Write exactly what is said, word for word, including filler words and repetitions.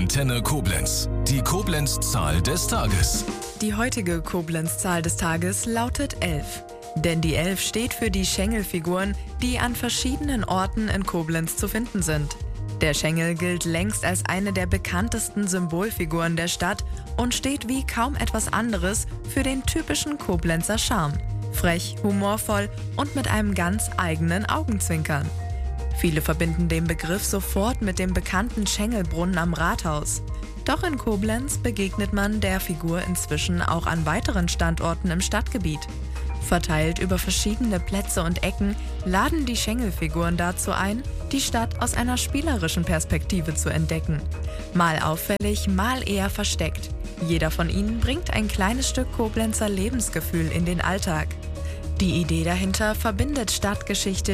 Antenne Koblenz. Die Koblenz-Zahl des Tages. Die heutige Koblenz-Zahl des Tages lautet elf. Denn die elf steht für die Schengelfiguren, die an verschiedenen Orten in Koblenz zu finden sind. Der Schengel gilt längst als eine der bekanntesten Symbolfiguren der Stadt und steht wie kaum etwas anderes für den typischen Koblenzer Charme. Frech, humorvoll und mit einem ganz eigenen Augenzwinkern. Viele verbinden den Begriff sofort mit dem bekannten Schengelbrunnen am Rathaus. Doch in Koblenz begegnet man der Figur inzwischen auch an weiteren Standorten im Stadtgebiet. Verteilt über verschiedene Plätze und Ecken laden die Schengelfiguren dazu ein, die Stadt aus einer spielerischen Perspektive zu entdecken. Mal auffällig, mal eher versteckt. Jeder von ihnen bringt ein kleines Stück Koblenzer Lebensgefühl in den Alltag. Die Idee dahinter verbindet Stadtgeschichte,